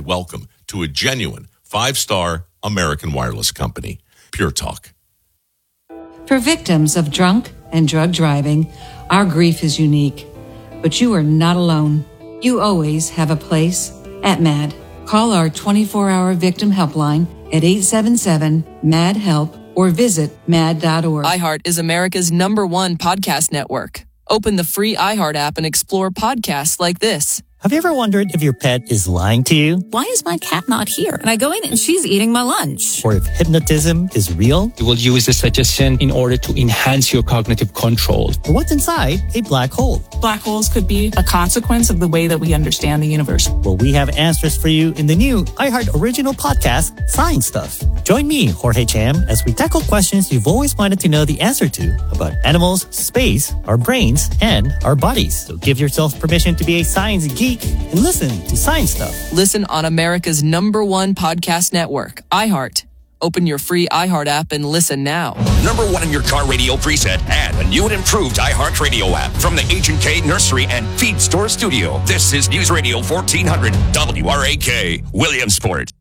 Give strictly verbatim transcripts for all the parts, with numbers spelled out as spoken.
and welcome to a genuine five-star American Wireless company. Pure Talk. For victims of drunk and drug driving, our grief is unique. But you are not alone. You always have a place at M A D. Call our twenty-four hour victim helpline at eight seven seven, M A D, HELP or visit mad dot org. iHeart is America's number one podcast network. Open the free iHeart app and explore podcasts like this. Have you ever wondered if your pet is lying to you? Why is my cat not here? And I go in and she's eating my lunch. Or if hypnotism is real? You will use the suggestion in order to enhance your cognitive control. Or what's inside a black hole? Black holes could be a consequence of the way that we understand the universe. Well, we have answers for you in the new iHeart original podcast, Science Stuff. Join me, Jorge Cham, as we tackle questions you've always wanted to know the answer to about animals, space, our brains, and our bodies. So give yourself permission to be a science geek and listen to Science Stuff. Listen on America's number one podcast network, iHeart. Open your free iHeart app and listen now. Number one in your car radio preset and a new and improved iHeart Radio app from the H and K Nursery and Feed Store Studio. This is News Radio fourteen hundred W R A K, Williamsport.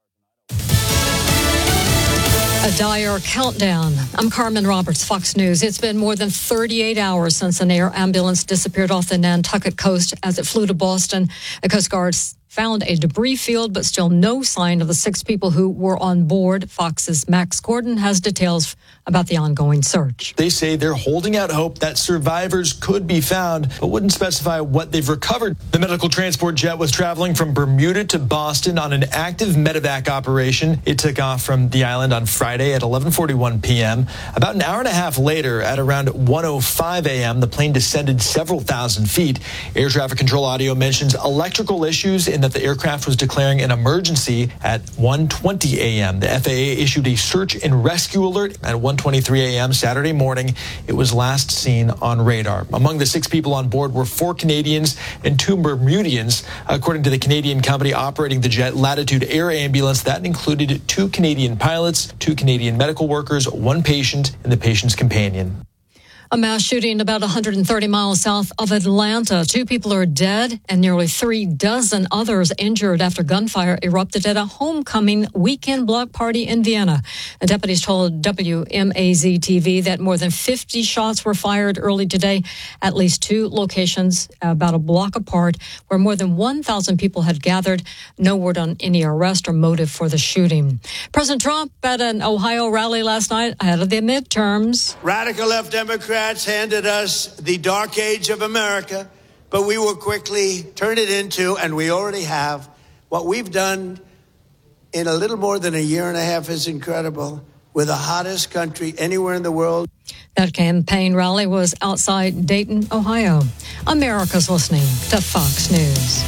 A dire countdown. I'm Carmen Roberts, Fox News. It's been more than thirty-eight hours since an air ambulance disappeared off the Nantucket coast as it flew to Boston. The Coast Guard found a debris field, but still no sign of the six people who were on board. Fox's Max Gordon has details about the ongoing search. They say they're holding out hope that survivors could be found, but wouldn't specify what they've recovered. The medical transport jet was traveling from Bermuda to Boston on an active medevac operation. It took off from the island on Friday at eleven forty-one p.m. About an hour and a half later, at around one oh five a.m., the plane descended several thousand feet. Air traffic control audio mentions electrical issues in that the aircraft was declaring an emergency at one twenty a.m. The F A A issued a search and rescue alert at one twenty-three a.m. Saturday morning. It was last seen on radar. Among the six people on board were four Canadians and two Bermudians. According to the Canadian company operating the jet, Latitude Air Ambulance, that included two Canadian pilots, two Canadian medical workers, one patient, and the patient's companion. A mass shooting about one hundred thirty miles south of Atlanta. Two people are dead and nearly three dozen others injured after gunfire erupted at a homecoming weekend block party in Vienna. The deputies told W M A Z T V that more than fifty shots were fired early today at least two locations about a block apart where more than one thousand people had gathered. No word on any arrest or motive for the shooting. President Trump at an Ohio rally last night ahead of the midterms. Radical left Democrats handed us the dark age of America, but we will quickly turn it into, and we already have, what we've done in a little more than a year and a half is incredible. We're the hottest country anywhere in the world. That campaign rally was outside Dayton, Ohio. America's listening to Fox News.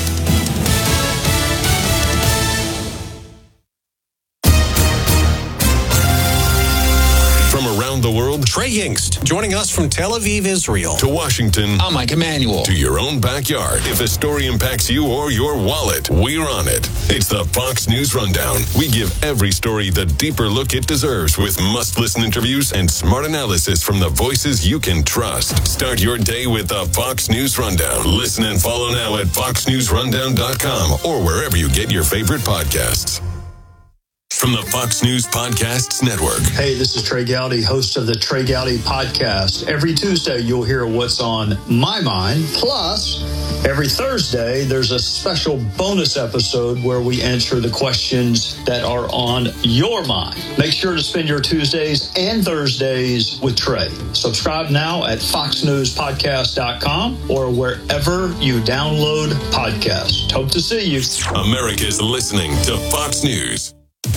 From around the world, Trey Yingst, joining us from Tel Aviv, Israel. To Washington. I'm Mike Emanuel. To your own backyard. If a story impacts you or your wallet, we're on it. It's the Fox News Rundown. We give every story the deeper look it deserves with must-listen interviews and smart analysis from the voices you can trust. Start your day with the Fox News Rundown. Listen and follow now at fox news rundown dot com or wherever you get your favorite podcasts. From the Fox News Podcasts Network. Hey, this is Trey Gowdy, host of the Trey Gowdy Podcast. Every Tuesday, you'll hear what's on my mind. Plus, every Thursday, there's a special bonus episode where we answer the questions that are on your mind. Make sure to spend your Tuesdays and Thursdays with Trey. Subscribe now at fox news podcast dot com or wherever you download podcasts. Hope to see you. America's listening to Fox News.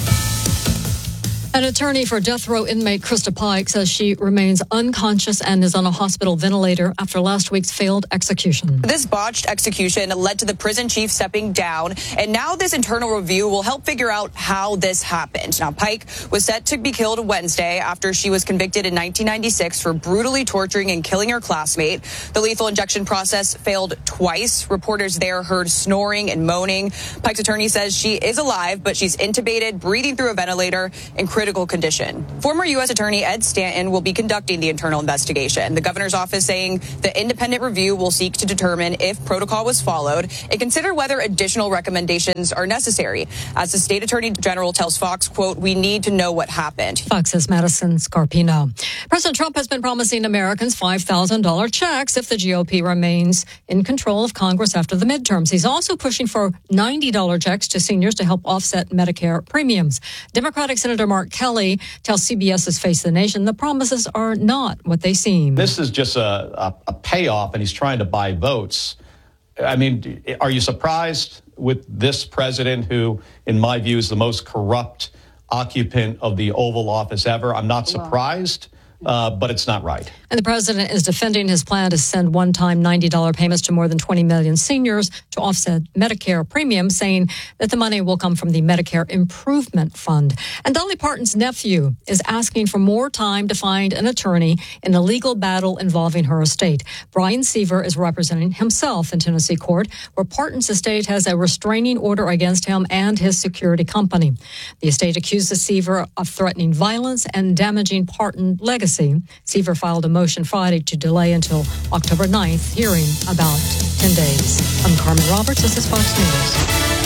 An attorney for death row inmate Krista Pike says she remains unconscious and is on a hospital ventilator after last week's failed execution. This botched execution led to the prison chief stepping down, and now this internal review will help figure out how this happened. Now, Pike was set to be killed Wednesday after she was convicted in nineteen ninety-six for brutally torturing and killing her classmate. The lethal injection process failed twice. Reporters there heard snoring and moaning. Pike's attorney says she is alive, but she's intubated, breathing through a ventilator, and critical critical condition. Former U S Attorney Ed Stanton will be conducting the internal investigation. The governor's office saying the independent review will seek to determine if protocol was followed and consider whether additional recommendations are necessary. As the state attorney general tells Fox, quote, we need to know what happened. Fox's Madison Scarpino. President Trump has been promising Americans five thousand dollars checks if the G O P remains in control of Congress after the midterms. He's also pushing for ninety dollars checks to seniors to help offset Medicare premiums. Democratic Senator Mark Kelly tells C B S's Face the Nation the promises are not what they seem. This is just a, a, a payoff, and he's trying to buy votes. I mean, are you surprised with this president who, in my view, is the most corrupt occupant of the Oval Office ever? I'm not surprised. Uh, but it's not right. And the president is defending his plan to send one-time ninety dollars payments to more than twenty million seniors to offset Medicare premiums, saying that the money will come from the Medicare Improvement Fund. And Dolly Parton's nephew is asking for more time to find an attorney in a legal battle involving her estate. Brian Seaver is representing himself in Tennessee court, where Parton's estate has a restraining order against him and his security company. The estate accuses Seaver of threatening violence and damaging Parton's legacy. Seaver filed a motion Friday to delay until October ninth, hearing about ten days. I'm Carmen Roberts. This is Fox News.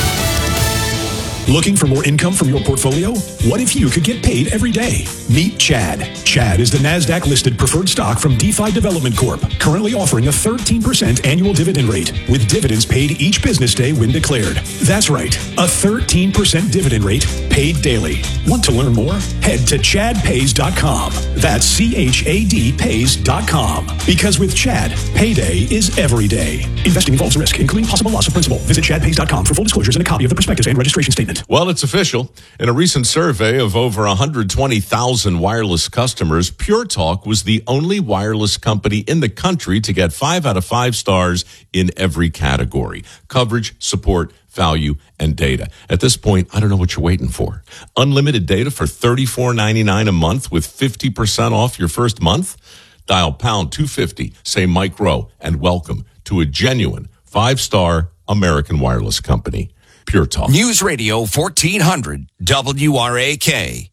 Looking for more income from your portfolio? What if you could get paid every day? Meet Chad. Chad is the NASDAQ-listed preferred stock from DeFi Development Corp, currently offering a thirteen percent annual dividend rate, with dividends paid each business day when declared. That's right, a thirteen percent dividend rate paid daily. Want to learn more? Head to chad pays dot com. That's C H A D pays dot com. Because with Chad, payday is every day. Investing involves risk, including possible loss of principal. Visit chad pays dot com for full disclosures and a copy of the prospectus and registration statement. Well, it's official. In a recent survey of over one hundred twenty thousand wireless customers, Pure Talk was the only wireless company in the country to get five out of five stars in every category: coverage, support, value, and data. At this point, I don't know what you're waiting for. Unlimited data for thirty-four ninety-nine a month with fifty percent off your first month? Dial pound two fifty, say Mike Rowe, and welcome to a genuine five-star American wireless company. Pure Talk. News Radio fourteen hundred W R A K.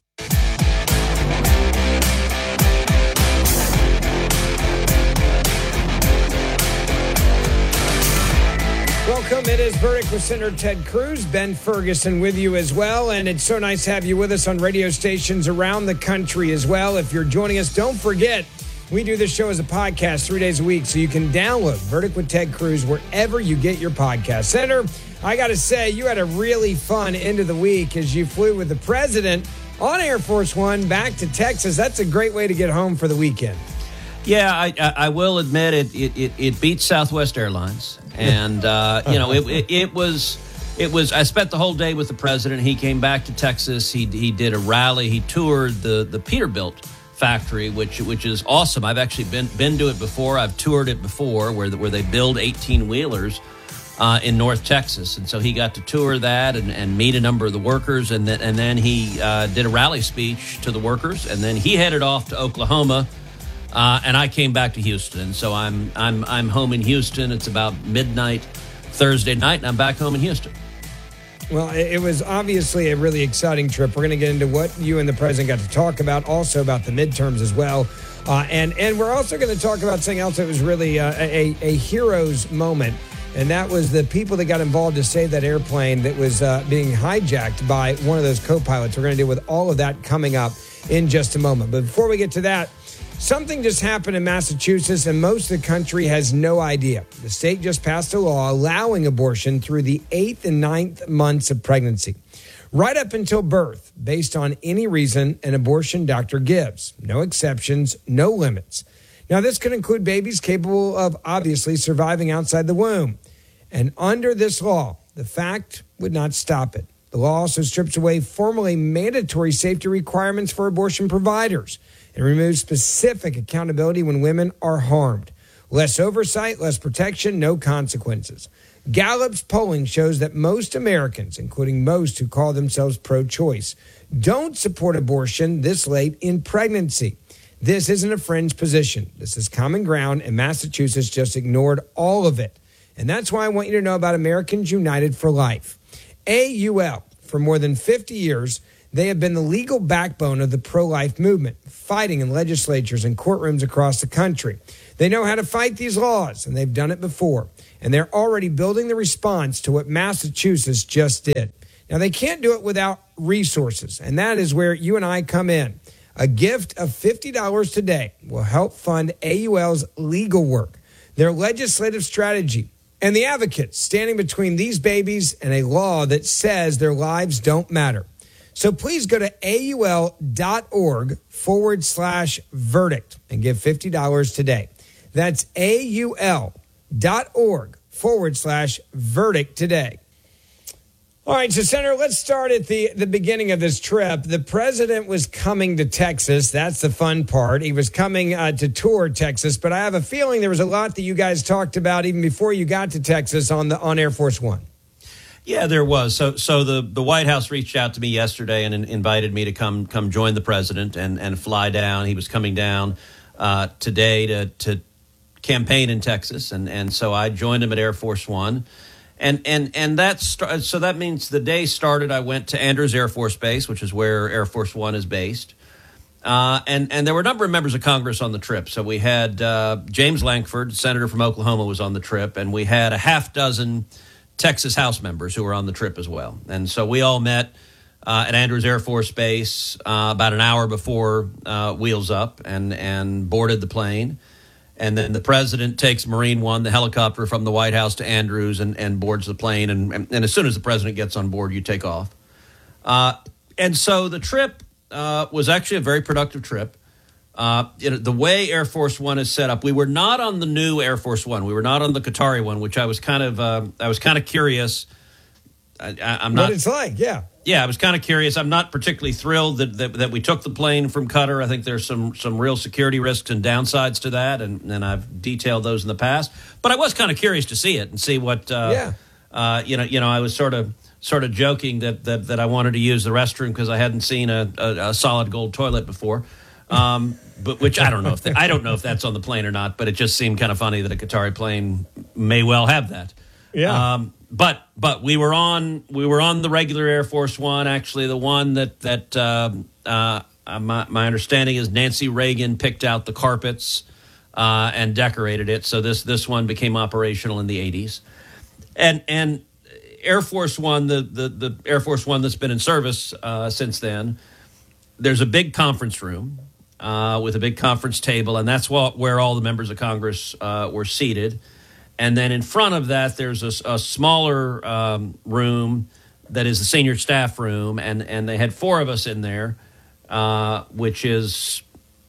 Welcome. It is Verdict with Senator Ted Cruz, Ben Ferguson with you as well. And it's so nice to have you with us on radio stations around the country as well. If you're joining us, don't forget, we do this show as a podcast three days a week, so you can download Verdict with Ted Cruz wherever you get your podcast. Senator, I got to say, you had a really fun end of the week as you flew with the president on Air Force One back to Texas. That's a great way to get home for the weekend. Yeah, I, I will admit it. It, it, it beats Southwest Airlines, and uh, you know it, it, it was it was. I spent the whole day with the president. He came back to Texas. He he did a rally. He toured the the Peterbilt factory, which which is awesome. I've actually been been to it before. I've toured it before, where where they build eighteen wheelers. Uh, in North Texas, and so he got to tour that and, and meet a number of the workers, and then and then he uh, did a rally speech to the workers, and then he headed off to Oklahoma, uh, and I came back to Houston. And so I'm I'm I'm home in Houston. It's about midnight Thursday night, and I'm back home in Houston. Well, it was obviously a really exciting trip. We're going to get into what you and the president got to talk about, also about the midterms as well, uh, and and we're also going to talk about something else that was really uh, a a hero's moment. And that was the people that got involved to save that airplane that was uh, being hijacked by one of those co-pilots. We're going to deal with all of that coming up in just a moment. But before we get to that, something just happened in Massachusetts, and most of the country has no idea. The state just passed a law allowing abortion through the eighth and ninth months of pregnancy, right up until birth, based on any reason an abortion doctor gives. No exceptions, no limits. Now, this could include babies capable of obviously surviving outside the womb. And under this law, the fact would not stop it. The law also strips away formerly mandatory safety requirements for abortion providers and removes specific accountability when women are harmed. Less oversight, less protection, no consequences. Gallup's polling shows that most Americans, including most who call themselves pro-choice, don't support abortion this late in pregnancy. This isn't a fringe position. This is common ground, and Massachusetts just ignored all of it. And that's why I want you to know about Americans United for Life. A U L, for more than fifty years, They have been the legal backbone of the pro-life movement, fighting in legislatures and courtrooms across the country. They know how to fight these laws, and they've done it before. And they're already building the response to what Massachusetts just did. Now, they can't do it without resources, and that is where you and I come in. A gift of fifty dollars today will help fund A U L's legal work, their legislative strategy, and the advocates standing between these babies and a law that says their lives don't matter. So please go to aul.org forward slash verdict and give fifty dollars today. That's aul.org forward slash verdict today. All right, so, Senator, let's start at the, the beginning of this trip. The president was coming to Texas. That's the fun part. He was coming uh, to tour Texas, but I have a feeling there was a lot that you guys talked about even before you got to Texas on the on Air Force One. Yeah, there was. So so the, the White House reached out to me yesterday and invited me to come come join the president and, and fly down. He was coming down uh, today to, to campaign in Texas, and, and so I joined him at Air Force One. And and and that's so that means the day started. I went to Andrews Air Force Base, which is where Air Force One is based, uh, and and there were a number of members of Congress on the trip. So we had uh, James Lankford, senator from Oklahoma, was on the trip, and we had a half dozen Texas House members who were on the trip as well. And so we all met uh, at Andrews Air Force Base uh, about an hour before uh, Wheels Up, and and boarded the plane. And then the president takes Marine One, the helicopter from the White House, to Andrews and, and boards the plane. And, and, and as soon as the president gets on board, you take off. Uh, and so the trip uh, was actually a very productive trip. Uh, you know, the way Air Force One is set up, we were not on the new Air Force One. We were not on the Qatari one, which I was kind of uh, I was kind of curious. I, I, I'm not. What it's like, yeah. Yeah, I was kind of curious. I'm not particularly thrilled that, that that we took the plane from Qatar. I think there's some some real security risks and downsides to that, and, and I've detailed those in the past. But I was kind of curious to see it and see what. Uh, yeah. Uh, you know, you know, I was sort of sort of joking that that, that I wanted to use the restroom because I hadn't seen a, a, a solid gold toilet before. Um, but which I don't know if the, I don't know if that's on the plane or not. But it just seemed kind of funny that a Qatari plane may well have that. Yeah. Um, But but we were on we were on the regular Air Force One, actually the one that that uh, uh, my, my understanding is Nancy Reagan picked out the carpets uh, and decorated it. So this this one became operational in the eighties, and and Air Force One, the the, the Air Force One that's been in service uh, since then. There's a big conference room uh, with a big conference table, and that's what, where all the members of Congress uh, were seated. And then in front of that, there's a, a smaller um, room that is the senior staff room, and, and they had four of us in there, uh, which is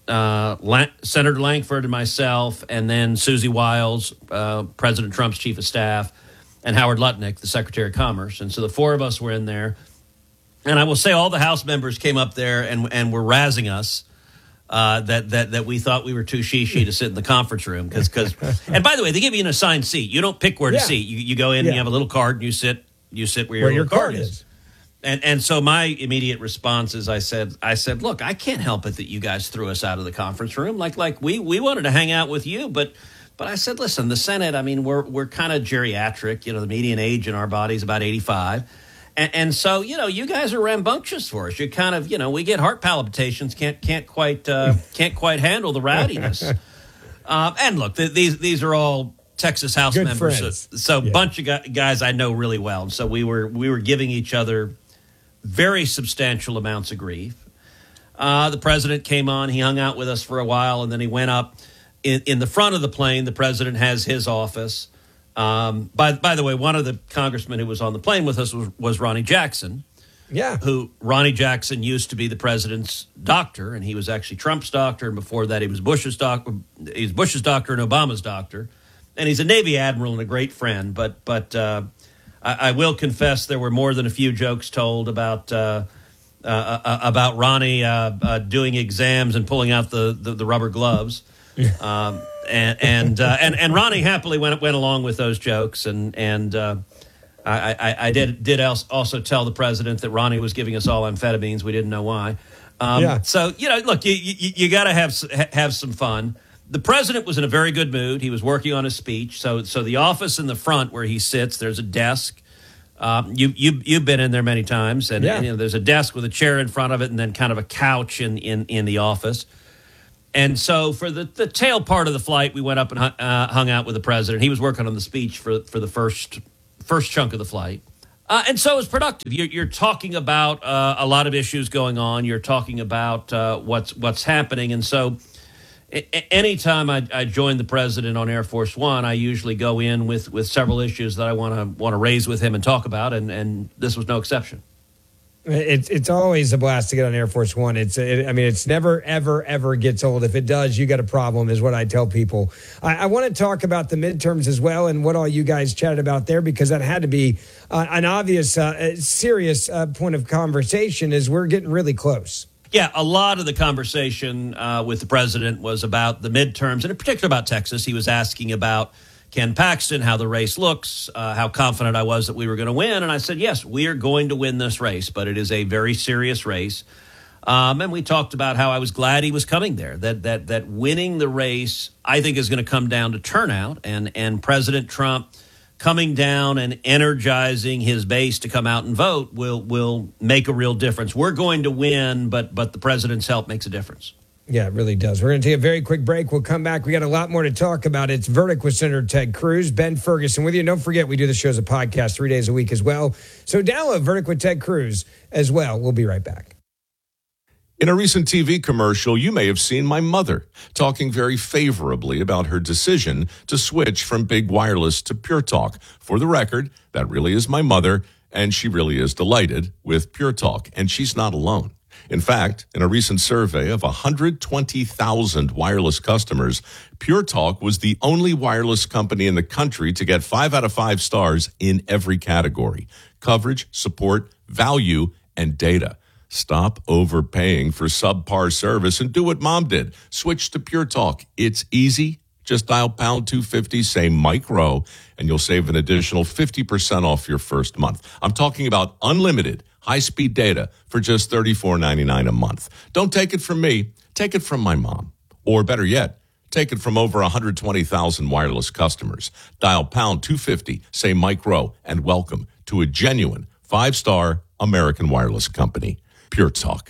uh, La- Senator Lankford and myself, and then Susie Wiles, uh, President Trump's chief of staff, and Howard Lutnick, the Secretary of Commerce. And so the four of us were in there. And I will say all the House members came up there and, and were razzing us. Uh, that that that we thought we were too shishi to sit in the conference room because because and by the way, they give you an assigned seat. You don't pick where to Yeah. sit. You you go in, Yeah. and you have a little card, and you sit you sit where your, Where your little card card is. is. And and so my immediate response is I said I said look, I can't help it that you guys threw us out of the conference room. Like like we we wanted to hang out with you, but but I said listen, the Senate. I mean we're we're kind of geriatric. You know, the median age in our body is about eighty-five. And, and so, you know, you guys are rambunctious for us. You kind of, you know, we get heart palpitations, can't can't quite uh, can't quite handle the rowdiness. Um, and look, th- these these are all Texas House Good members, friends. so, so a Yeah. bunch of gu- guys I know really well. And so we were we were giving each other very substantial amounts of grief. Uh, the president came on, he hung out with us for a while, and then he went up in, in the front of the plane. The president has his office. Um, by by the way, one of the congressmen who was on the plane with us was, was Ronnie Jackson. Yeah. Who Ronnie Jackson used to be the president's doctor, and he was actually Trump's doctor, and before that he was Bush's doctor. He's Bush's doctor and Obama's doctor, and he's a Navy admiral and a great friend. But but uh, I, I will confess there were more than a few jokes told about uh, uh, uh, about Ronnie uh, uh, doing exams and pulling out the the, the rubber gloves. um, and and, uh, and and Ronnie happily went went along with those jokes, and and uh, I, I, I did did also tell the president that Ronnie was giving us all amphetamines. We didn't know why. Um, Yeah. So you know, look, you you, you got to have have some fun. The president was in a very good mood. He was working on his speech. So so the office in the front where he sits, there's a desk Um, you you you've been in there many times, and, Yeah. and, you know, there's a desk with a chair in front of it, and then kind of a couch in in, in the office. And so for the, the tail part of the flight, we went up and hung, uh, hung out with the president. He was working on the speech for for the first first chunk of the flight. Uh, and so it was productive. You're, you're talking about uh, a lot of issues going on. You're talking about uh, what's what's happening. And so a- anytime I, I join the president on Air Force One, I usually go in with, with several issues that I want to want to raise with him and talk about. And, and this was no exception. It's it's always a blast to get on Air Force One. It's it, I mean it's never ever ever gets old. If it does, you got a problem, is what I tell people. I, I want to talk about the midterms as well and what all you guys chatted about there, because that had to be uh, an obvious, uh, serious uh, point of conversation. As we're getting really close. Yeah, a lot of the conversation uh, with the president was about the midterms, and in particular about Texas. He was asking about Ken Paxton, how the race looks, uh, how confident I was that we were going to win. And I said, yes, we are going to win this race, but it is a very serious race. Um, and we talked about how I was glad he was coming there, that that that winning the race, I think, is going to come down to turnout, and, and President Trump coming down and energizing his base to come out and vote will will make a real difference. We're going to win, but but the president's help makes a difference. Yeah, it really does. We're going to take a very quick break. We'll come back. We got a lot more to talk about. It's Verdict with Senator Ted Cruz. Ben Ferguson with you. Don't forget, we do the show as a podcast three days a week as well. So download Verdict with Ted Cruz as well. We'll be right back. In a recent T V commercial, you may have seen my mother talking very favorably about her decision to switch from Big Wireless to Pure Talk. For the record, that really is my mother, and she really is delighted with Pure Talk, and she's not alone. In fact, in a recent survey of one hundred twenty thousand wireless customers, Pure Talk was the only wireless company in the country to get five out of five stars in every category: coverage, support, value, and data. Stop overpaying for subpar service and do what Mom did. Switch to Pure Talk. It's easy. Just dial pound two fifty, say Mike Rowe, and you'll save an additional fifty percent off your first month. I'm talking about unlimited high-speed data for just thirty-four ninety-nine a month. Don't take it from me. Take it from my mom. Or better yet, take it from over one hundred twenty thousand wireless customers. Dial pound two fifty, say Mike Rowe, and welcome to a genuine five-star American wireless company. Pure Talk.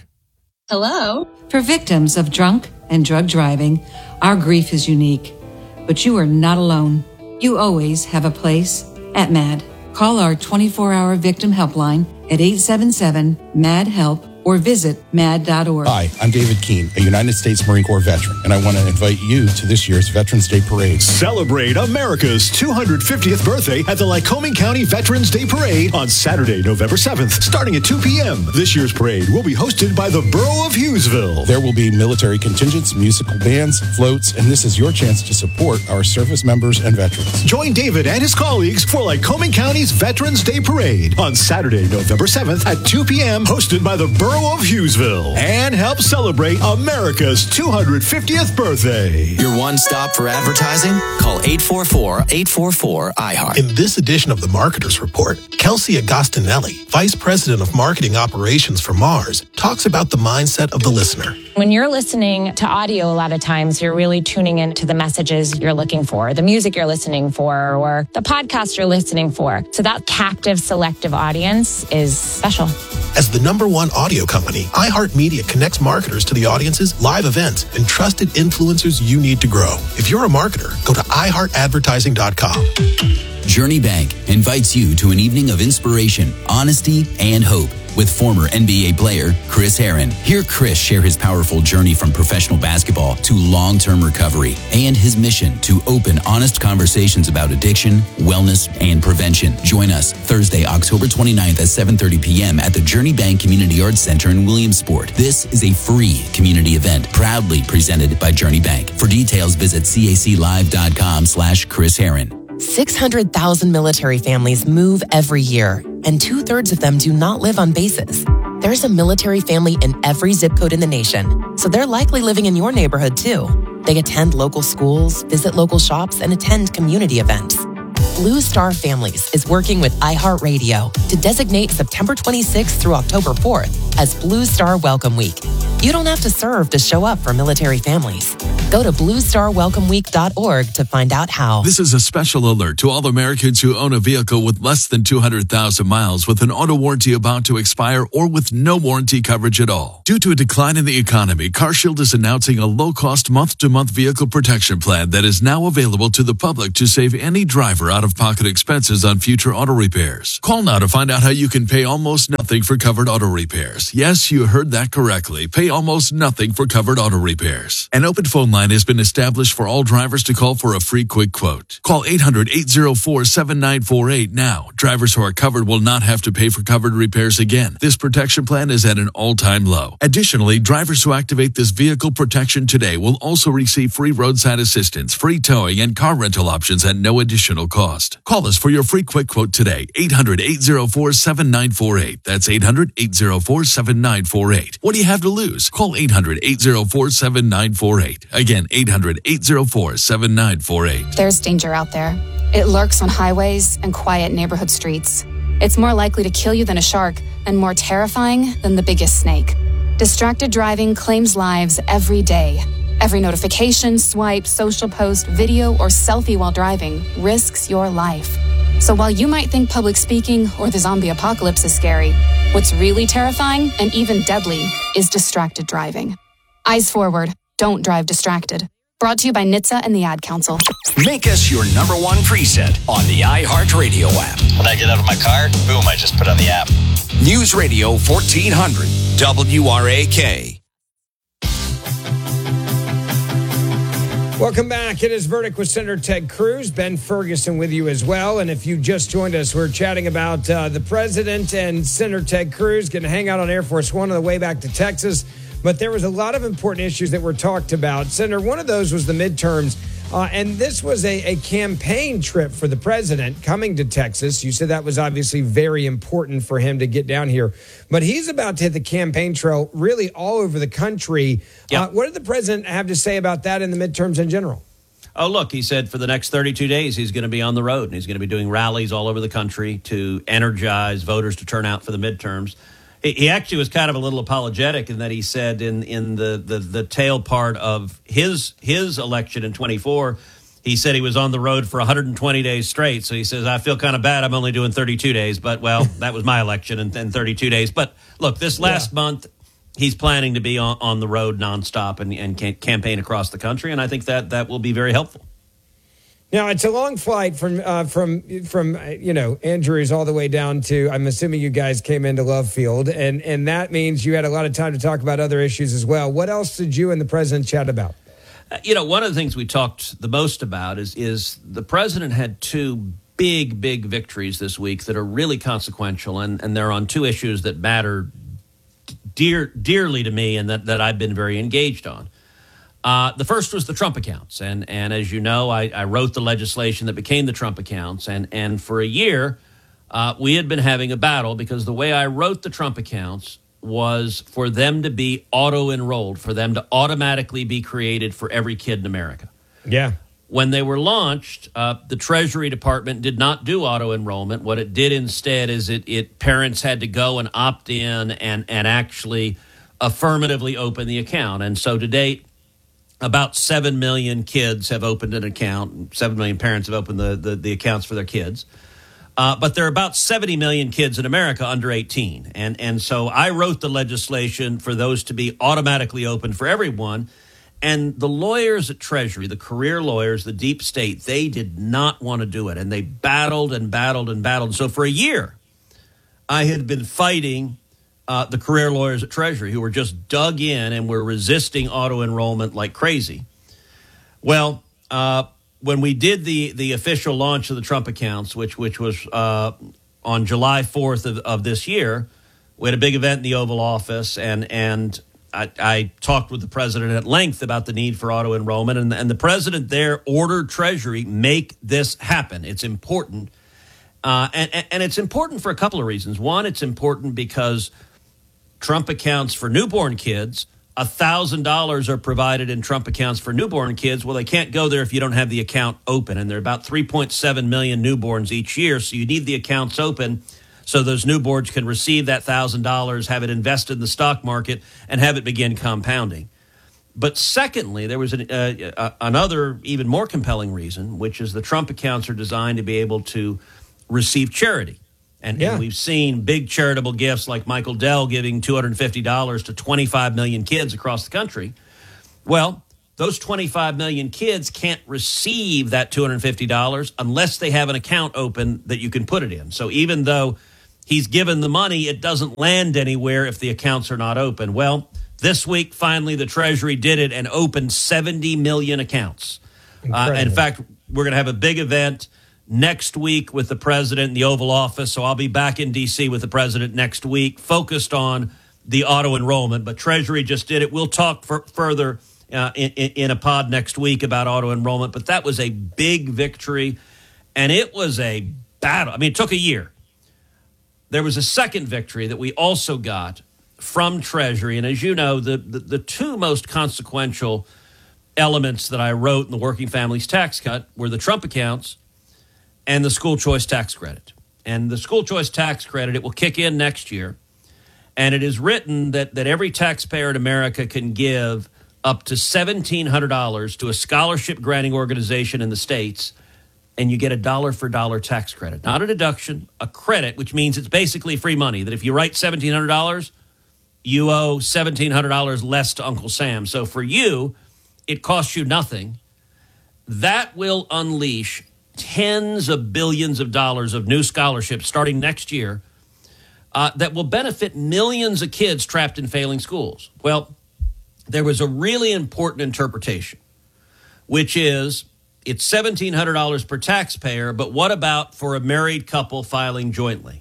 Hello. For victims of drunk and drug driving, our grief is unique. But you are not alone. You always have a place at MAD. Call our twenty-four hour victim helpline at eight seven seven, M A D, HELP or visit mad dot org. Hi, I'm David Keene, a United States Marine Corps veteran, and I want to invite you to this year's Veterans Day Parade. Celebrate America's two hundred fiftieth birthday at the Lycoming County Veterans Day Parade on Saturday, November seventh, starting at two p.m. This year's parade will be hosted by the Borough of Hughesville. There will be military contingents, musical bands, floats, and this is your chance to support our service members and veterans. Join David and his colleagues for Lycoming County's Veterans Day Parade on Saturday, November seventh at two p.m. hosted by the Borough of Hughesville, and help celebrate America's two hundred fiftieth birthday. Your one stop for advertising? Call eight four four, eight four four, I heart. In this edition of the Marketers Report, Kelsey Agostinelli, Vice President of Marketing Operations for Mars, talks about the mindset of the listener. When you're listening to audio, a lot of times you're really tuning into the messages you're looking for, the music you're listening for, or the podcast you're listening for. So that captive, selective audience is special. As the number one audio company, iHeartMedia connects marketers to the audiences, live events, and trusted influencers you need to grow. If you're a marketer, go to i heart advertising dot com. Journey Bank invites you to an evening of inspiration, honesty, and hope with former N B A player Chris Herron. Hear Chris share his powerful journey from professional basketball to long-term recovery and his mission to open, honest conversations about addiction, wellness, and prevention. Join us Thursday, October twenty-ninth at seven thirty p.m. at the Journey Bank Community Arts Center in Williamsport. This is a free community event proudly presented by Journey Bank. For details, visit caclive.com slash Chris Herron. six hundred thousand military families move every year, and two-thirds of them do not live on bases. There's a military family in every zip code in the nation, so they're likely living in your neighborhood too. They attend local schools, visit local shops, and attend community events. Blue Star Families is working with iHeartRadio to designate September twenty-sixth through October fourth as Blue Star Welcome Week. You don't have to serve to show up for military families. Go to blue star welcome week dot org to find out how. This is a special alert to all Americans who own a vehicle with less than two hundred thousand miles with an auto warranty about to expire or with no warranty coverage at all. Due to a decline in the economy, CarShield is announcing a low-cost month-to-month vehicle protection plan that is now available to the public to save any driver out-of-pocket expenses on future auto repairs. Call now to find out how you can pay almost nothing for covered auto repairs. Yes, you heard that correctly. Pay almost nothing for covered auto repairs. An open phone line has been established for all drivers to call for a free quick quote. Call eight hundred, eight oh four, seven nine four eight now. Drivers who are covered will not have to pay for covered repairs again. This protection plan is at an all-time low. Additionally, drivers who activate this vehicle protection today will also receive free roadside assistance, free towing, and car rental options at no additional cost. Call us for your free quick quote today. eight hundred, eight oh four, seven nine four eight. That's eight hundred, eight oh four, seven nine four eight. What do you have to lose? Call eight hundred, eight oh four, seven nine four eight. Again, eight hundred, eight oh four, seven nine four eight. There's danger out there. It lurks on highways and quiet neighborhood streets. It's more likely to kill you than a shark and more terrifying than the biggest snake. Distracted driving claims lives every day. Every notification, swipe, social post, video, or selfie while driving risks your life. So while you might think public speaking or the zombie apocalypse is scary, what's really terrifying and even deadly is distracted driving. Eyes forward. Don't drive distracted. Brought to you by N H T S A and the Ad Council. Make us your number one preset on the iHeartRadio app. When I get out of my car, boom, I just put on the app. News Radio fourteen hundred W R A K. Welcome back. It is Verdict with Senator Ted Cruz. Ben Ferguson with you as well. And if you just joined us, we're chatting about uh, the president and Senator Ted Cruz going to hang out on Air Force One on the way back to Texas. But there was a lot of important issues that were talked about. Senator, one of those was the midterms. Uh, and this was a, a campaign trip for the president coming to Texas. You said that was obviously very important for him to get down here. But he's about to hit the campaign trail really all over the country. Yep. Uh, what did the president have to say about that in the midterms in general? Oh, look, he said for the next thirty-two days, he's going to be on the road. And he's going to be doing rallies all over the country to energize voters to turn out for the midterms. He actually was kind of a little apologetic in that he said in, in the, the, the tail part of his his election in twenty-four, he said he was on the road for one hundred twenty days straight. So he says, I feel kind of bad. I'm only doing thirty-two days. But, well, that was my election in, in thirty-two days. But, look, this last yeah. month, he's planning to be on, on the road nonstop and, and can, campaign across the country. And I think that that will be very helpful. Now, it's a long flight from, uh, from from uh, you know, Andrews all the way down to, I'm assuming you guys came into Love Field, and, and that means you had a lot of time to talk about other issues as well. What else did you and the president chat about? Uh, you know, one of the things we talked the most about is is the president had two big, big victories this week that are really consequential, and, and they're on two issues that matter dear dearly to me and that, that I've been very engaged on. Uh, the first was the Trump accounts. And, and as you know, I, I wrote the legislation that became the Trump accounts. And, and for a year, uh, we had been having a battle because the way I wrote the Trump accounts was for them to be auto-enrolled, for them to automatically be created for every kid in America. Yeah. When they were launched, uh, the Treasury Department did not do auto-enrollment. What it did instead is it, it parents had to go and opt in and, and actually affirmatively open the account. And so to date, about seven million kids have opened an account. seven million parents have opened the, the, the accounts for their kids. Uh, but there are about seventy million kids in America under eighteen. And, and so I wrote the legislation for those to be automatically open for everyone. And the lawyers at Treasury, the career lawyers, the deep state, they did not want to do it. And they battled and battled and battled. So for a year, I had been fighting Uh, the career lawyers at Treasury who were just dug in and were resisting auto-enrollment like crazy. Well, uh, when we did the the official launch of the Trump accounts, which which was uh, on July fourth of, of this year, we had a big event in the Oval Office, and and I, I talked with the president at length about the need for auto-enrollment, and, and the president there ordered Treasury, make this happen. It's important. Uh, and, and it's important for a couple of reasons. One, it's important because Trump accounts for newborn kids, one thousand dollars are provided in Trump accounts for newborn kids. Well, they can't go there if you don't have the account open. And there are about three point seven million newborns each year, so you need the accounts open so those new boards can receive that one thousand dollars, have it invested in the stock market, and have it begin compounding. But secondly, there was an, uh, uh, another even more compelling reason, which is the Trump accounts are designed to be able to receive charity. And, Yeah. and we've seen big charitable gifts like Michael Dell giving two hundred fifty dollars to twenty-five million kids across the country. Well, those twenty-five million kids can't receive that two hundred fifty dollars unless they have an account open that you can put it in. So even though he's given the money, it doesn't land anywhere if the accounts are not open. Well, this week, finally, the Treasury did it and opened seventy million accounts. Uh, in fact, we're going to have a big event next week with the president in the Oval Office. So I'll be back in D C with the president next week, focused on the auto enrollment. But Treasury just did it. We'll talk for, further uh, in, in a pod next week about auto enrollment. But that was a big victory, and it was a battle. I mean, it took a year. There was a second victory that we also got from Treasury. And as you know, the, the, the two most consequential elements that I wrote in the Working Families Tax Cut were the Trump accounts and the school choice tax credit. And the school choice tax credit, it will kick in next year. And it is written that, that every taxpayer in America can give up to seventeen hundred dollars to a scholarship granting organization in the states, and you get a dollar for dollar tax credit. Not a deduction, a credit, which means it's basically free money, that if you write seventeen hundred dollars, you owe seventeen hundred dollars less to Uncle Sam. So for you, it costs you nothing. That will unleash tens of billions of dollars of new scholarships starting next year uh, that will benefit millions of kids trapped in failing schools. Well, there was a really important interpretation, which is it's seventeen hundred dollars per taxpayer, but what about for a married couple filing jointly?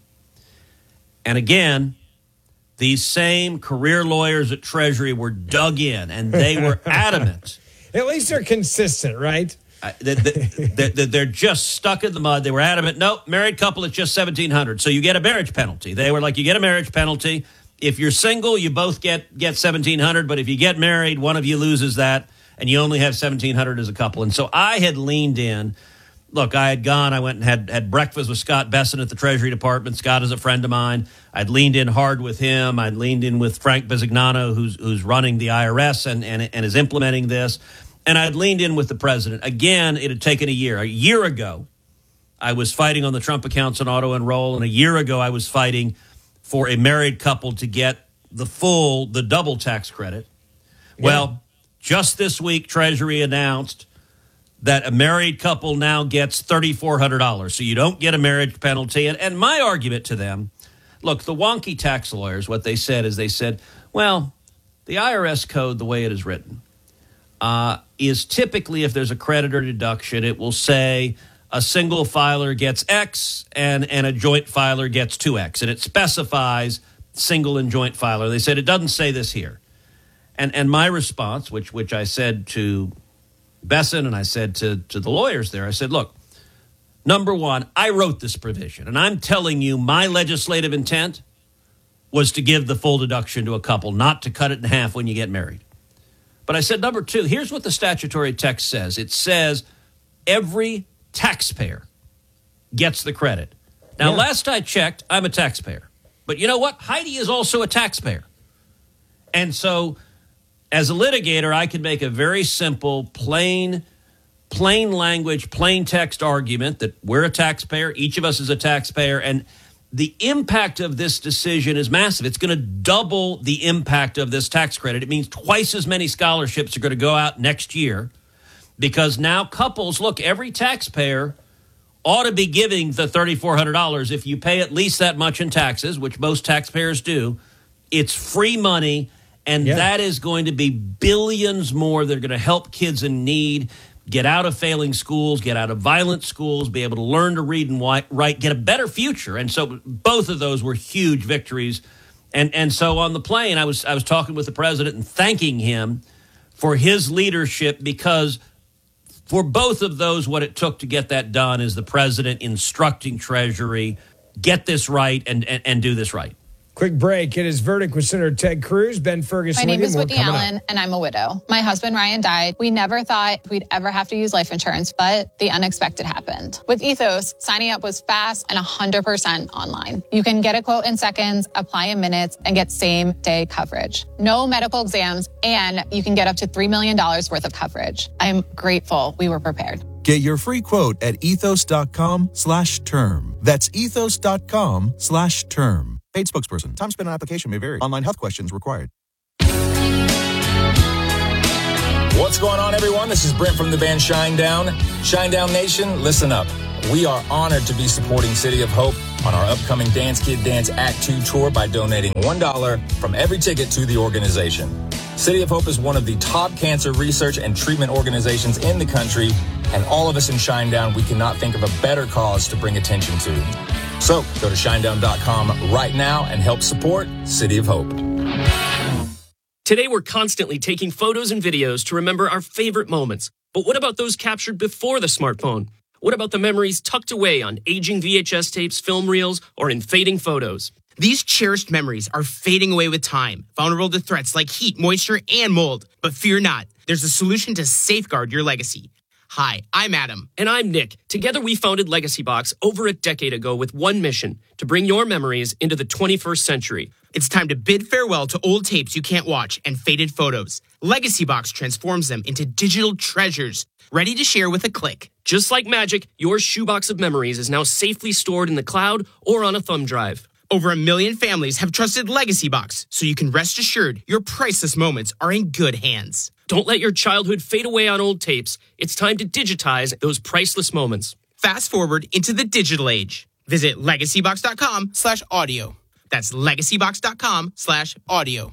And again, these same career lawyers at Treasury were dug in, and they were adamant. At least they're consistent, right? Uh, they, they, they, they're just stuck in the mud. They were adamant. Nope, married couple, it's just seventeen hundred dollars. So you get a marriage penalty. They were like, you get a marriage penalty. If you're single, you both get, get seventeen hundred dollars. But if you get married, one of you loses that, and you only have seventeen hundred dollars as a couple. And so I had leaned in. Look, I had gone, I went and had, had breakfast with Scott Besson at the Treasury Department. Scott is a friend of mine. I'd leaned in hard with him. I'd leaned in with Frank Bisignano, who's who's running the I R S and, and, and is implementing this. And I'd leaned in with the president. Again, it had taken a year. A year ago, I was fighting on the Trump accounts and auto enroll. And a year ago, I was fighting for a married couple to get the full, the double tax credit. Yeah. Well, just this week, Treasury announced that a married couple now gets three thousand four hundred dollars. So you don't get a marriage penalty. And, and my argument to them, look, the wonky tax lawyers, what they said is they said, well, the I R S code, the way it is written, uh, is typically if there's a credit or deduction, it will say a single filer gets X and, and a joint filer gets two X. And it specifies single and joint filer. They said it doesn't say this here. And and my response, which which I said to Besson and I said to, to the lawyers there, I said, look, number one, I wrote this provision, and I'm telling you my legislative intent was to give the full deduction to a couple, not to cut it in half when you get married. But I said, number two, here's what the statutory text says. It says every taxpayer gets the credit. Now, yeah. Last I checked, I'm a taxpayer. But you know what? Heidi is also a taxpayer. And so as a litigator, I can make a very simple, plain, plain language, plain text argument that we're a taxpayer, each of us is a taxpayer, and the impact of this decision is massive. It's going to double the impact of this tax credit. It means twice as many scholarships are going to go out next year because now couples, look, every taxpayer ought to be giving the three thousand four hundred dollars. If you pay at least that much in taxes, which most taxpayers do, it's free money. And yeah. that is going to be billions more that are going to help kids in need get out of failing schools, get out of violent schools, be able to learn to read and write, get a better future. And so both of those were huge victories. And and so on the plane, I was I was talking with the president and thanking him for his leadership because for both of those, what it took to get that done is the president instructing Treasury, get this right and, and, and do this right. Quick break. It is Verdict with Senator Ted Cruz. Ben Ferguson. My name with is you. Whitney Allen, and I'm a widow. My husband, Ryan, died. We never thought we'd ever have to use life insurance, but the unexpected happened. With Ethos, signing up was fast and one hundred percent online. You can get a quote in seconds, apply in minutes, and get same-day coverage. No medical exams, and you can get up to three million dollars worth of coverage. I'm grateful we were prepared. Get your free quote at ethos.com slash term. That's ethos.com slash term. Paid spokesperson. Time spent on application may vary. Online health questions required. What's going on, everyone? This is Brent from the band Shinedown. Shinedown Nation, listen up. We are honored to be supporting City of Hope on our upcoming Dance Kid Dance Act two tour by donating one dollar from every ticket to the organization. City of Hope is one of the top cancer research and treatment organizations in the country, and all of us in Shinedown, we cannot think of a better cause to bring attention to. So go to shinedown dot com right now and help support City of Hope. Today, we're constantly taking photos and videos to remember our favorite moments. But what about those captured before the smartphone? What about the memories tucked away on aging V H S tapes, film reels, or in fading photos? These cherished memories are fading away with time, vulnerable to threats like heat, moisture, and mold. But fear not, there's a solution to safeguard your legacy. Hi, I'm Adam. And I'm Nick. Together we founded Legacy Box over a decade ago with one mission, to bring your memories into the twenty-first century. It's time to bid farewell to old tapes you can't watch and faded photos. Legacy Box transforms them into digital treasures, ready to share with a click. Just like magic, your shoebox of memories is now safely stored in the cloud or on a thumb drive. Over a million families have trusted Legacy Box, so you can rest assured your priceless moments are in good hands. Don't let your childhood fade away on old tapes. It's time to digitize those priceless moments. Fast forward into the digital age. Visit legacybox.com slash audio. That's legacybox.com slash audio.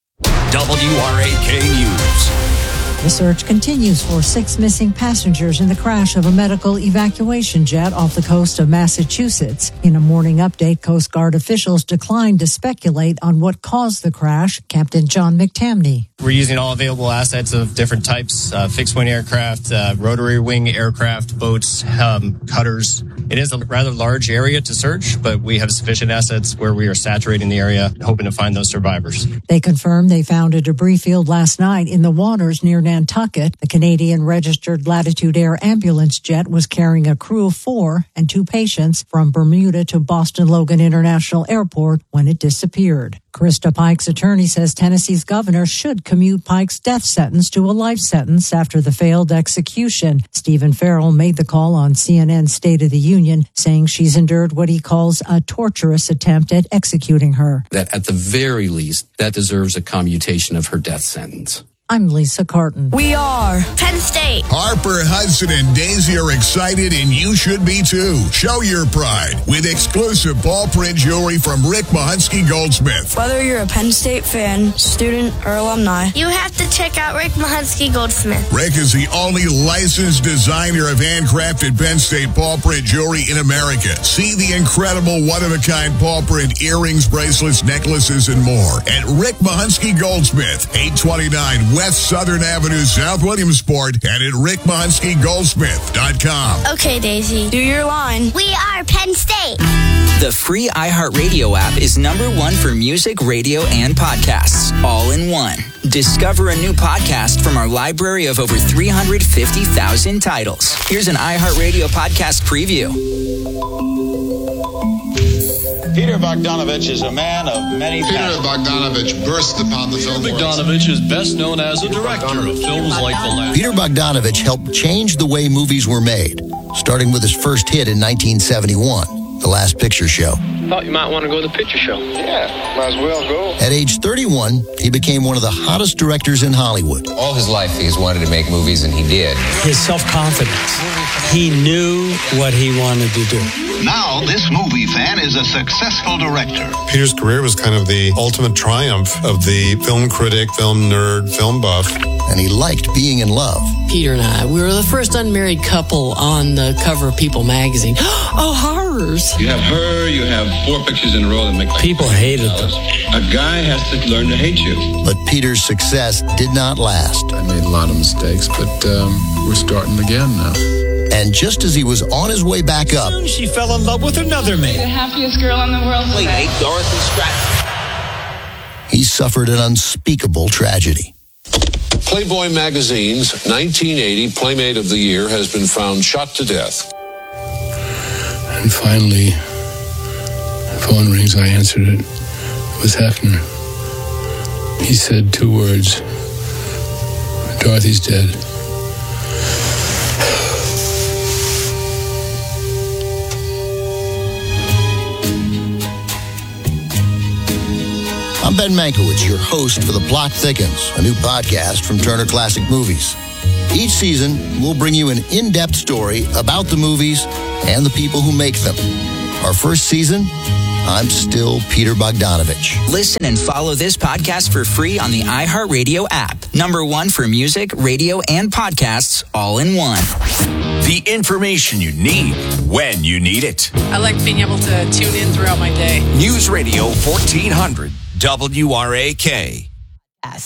W R A K News. The search continues for six missing passengers in the crash of a medical evacuation jet off the coast of Massachusetts. In a morning update, Coast Guard officials declined to speculate on what caused the crash. Captain John McTamney. We're using all available assets of different types, uh, fixed-wing aircraft, uh, rotary wing aircraft, boats, um, cutters. It is a rather large area to search, but we have sufficient assets where we are saturating the area, hoping to find those survivors. They confirmed they found a debris field last night in the waters near Nantucket. The Canadian registered Latitude Air ambulance jet was carrying a crew of four and two patients from Bermuda to Boston Logan International Airport when it disappeared. Krista Pike's attorney says Tennessee's governor should commute Pike's death sentence to a life sentence after the failed execution. Stephen Farrell made the call on C N N's State of the Union, saying she's endured what he calls a torturous attempt at executing her. That at the very least, that deserves a commutation of her death sentence. I'm Lisa Carton. We are Penn State. Harper, Hudson, and Daisy are excited, and you should be too. Show your pride with exclusive ball print jewelry from Rick Mahunsky Goldsmith. Whether you're a Penn State fan, student, or alumni, you have to check out Rick Mahunsky Goldsmith. Rick is the only licensed designer of handcrafted Penn State ball print jewelry in America. See the incredible one-of-a-kind ball print earrings, bracelets, necklaces, and more at Rick Mahunsky Goldsmith, eight twenty-nine West Southern Avenue, South Williamsport, and at rick mahunsky goldsmith dot com. Okay, Daisy, do your line. We are Penn State. The free iHeartRadio app is number one for music, radio, and podcasts, all in one. Discover a new podcast from our library of over three hundred fifty thousand titles. Here's an iHeartRadio podcast preview. Peter Bogdanovich is a man of many Peter passions. Bogdanovich burst upon the Peter film Peter world. Bogdanovich is best known as a director of films like The Last. Peter Bogdanovich helped change the way movies were made, starting with his first hit in nineteen seventy-one, The Last Picture Show. Thought you might want to go to the picture show. Yeah, might as well go. At age thirty-one, he became one of the hottest directors in Hollywood. All his life, he's wanted to make movies, and he did. His self-confidence. He knew what he wanted to do. Now, this movie fan is a successful director. Peter's career was kind of the ultimate triumph of the film critic, film nerd, film buff. And he liked being in love. Peter and I, we were the first unmarried couple on the cover of People magazine. Oh, horrors. You have her, you have four pictures in a row that make like people hated them. A guy has to learn to hate you. But Peter's success did not last. I made a lot of mistakes, but um, we're starting again now. And just as he was on his way back up, Soon she fell in love with another man. The happiest girl in the world. Wait, hey, Dorothy Stratton. he suffered an unspeakable tragedy. Playboy magazine's nineteen eighty Playmate of the Year has been found shot to death. And finally, the phone rings. I answered it. It was Hefner. He said two words. Dorothy's dead. I'm Ben Mankiewicz, your host for The Plot Thickens, a new podcast from Turner Classic Movies. Each season, we'll bring you an in-depth story about the movies and the people who make them. Our first season, I'm still Peter Bogdanovich. Listen and follow this podcast for free on the iHeartRadio app. Number one for music, radio, and podcasts all in one. The information you need when you need it. I like being able to tune in throughout my day. News Radio fourteen hundred W R A K.